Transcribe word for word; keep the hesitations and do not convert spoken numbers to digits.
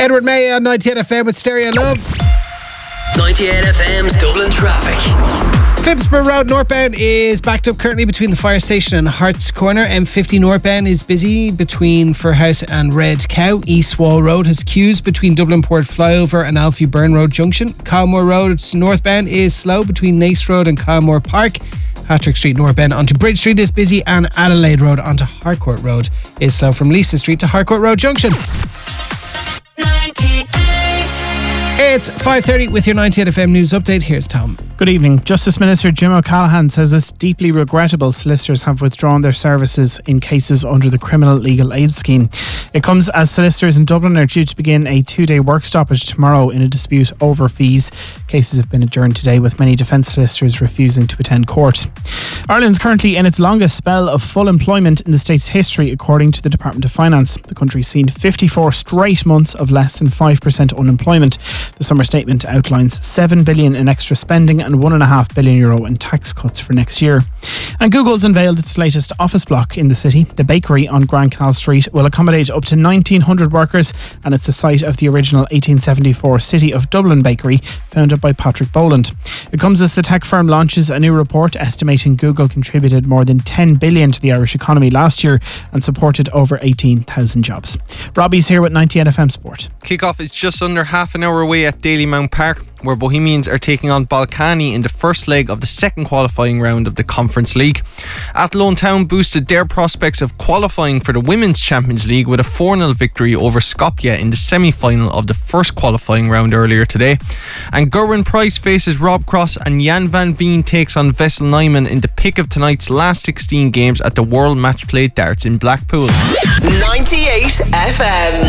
Edward May on ninety-eight F M with Stereo Love. ninety-eight F M's Dublin traffic. Phibsborough Road northbound is backed up currently between the fire station and Hart's Corner. M fifty northbound is busy between Furhouse and Red Cow. East Wall Road has queues between Dublin Port Flyover and Alfie Burn Road Junction. Kylemore Road northbound is slow between Nace Road and Kylemore Park. Patrick Street northbound onto Bridge Street is busy, and Adelaide Road onto Harcourt Road is slow from Lisa Street to Harcourt Road Junction. It's five thirty with your ninety-eight F M news update. Here's Tom. Good evening. Justice Minister Jim O'Callaghan says it's deeply regrettable solicitors have withdrawn their services in cases under the Criminal Legal Aid Scheme. It comes as solicitors in Dublin are due to begin a two-day work stoppage tomorrow in a dispute over fees. Cases have been adjourned today, with many defence solicitors refusing to attend court. Ireland's currently in its longest spell of full employment in the state's history, according to the Department of Finance. The country's seen fifty-four straight months of less than five percent unemployment. The summer statement outlines seven billion dollars in extra spending and one point five billion euro in tax cuts for next year. And Google's unveiled its latest office block in the city. The bakery on Grand Canal Street will accommodate up to nineteen hundred workers, and it's the site of the original eighteen seventy-four City of Dublin bakery, founded by Patrick Boland. It comes as the tech firm launches a new report estimating Google contributed more than ten billion dollars to the Irish economy last year and supported over eighteen thousand jobs. Robbie's here with ninety-eight F M Sport. Kickoff is just under half an hour away at Dalymount Park, where Bohemians are taking on Balcani in the first leg of the second qualifying round of the Conference League. Athlone Town boosted their prospects of qualifying for the Women's Champions League with a four nil victory over Skopje in the semi-final of the first qualifying round earlier today. And Gerwin Price faces Rob Cross, and Jan van Veen takes on Vessel Nijman in the pick of tonight's last sixteen games at the World Match Play Darts in Blackpool. ninety-eight F M.